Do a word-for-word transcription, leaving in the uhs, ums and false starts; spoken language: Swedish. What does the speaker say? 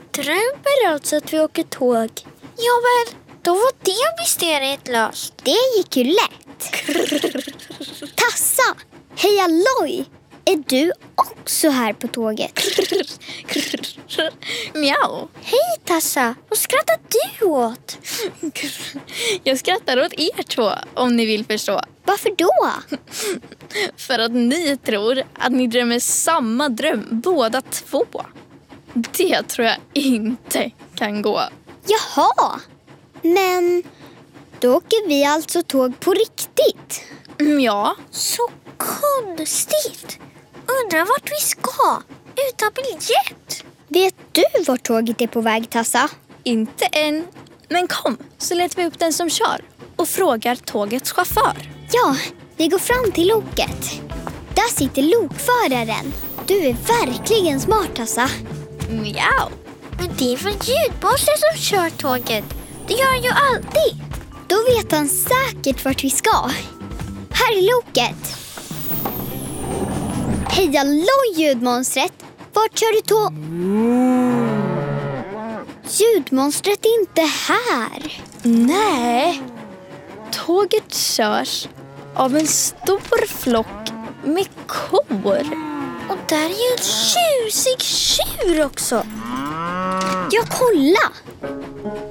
drömmer alltså att vi åker tåg. Ja väl, då var det mysteriet löst. Det gick ju lätt. Tassa, hej halloj! Är du också här på tåget? Mjau. Hej Tassa, vad skrattar du åt? Jag skrattar åt er två, om ni vill förstå. Varför då? För att ni tror att ni drömmer samma dröm, båda två. Det tror jag inte kan gå. Jaha, men då åker vi alltså tåg på riktigt. Mm, ja. Så konstigt. Undrar vart vi ska utan biljett. Vet du vart tåget är på väg, Tassa? Inte än. Men kom, så letar vi upp den som kör och frågar tågets chaufför. Ja, vi går fram till loket. Där sitter lokföraren. Du är verkligen smart, Tassa. Mjau. Men det är väl ljudbossen som kör tåget. Det gör han ju alltid. Då vet han säkert vart vi ska. Här är loket. Hej halloj, ljudmonstret. Vart kör du tåg? Ljudmonstret är inte här. Nej. Tåget körs av en stor flock med kor. Och där är ju en tjusig tjur också. Ja, kolla.